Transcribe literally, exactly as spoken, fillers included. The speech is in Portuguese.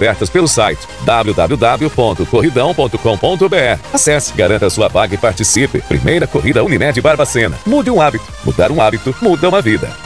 ofertas pelo site w w w ponto corridão ponto com ponto b r. Acesse, garanta sua vaga e participe. Primeira corrida Unimed Barbacena. Mude um hábito. Mudar um hábito muda uma vida.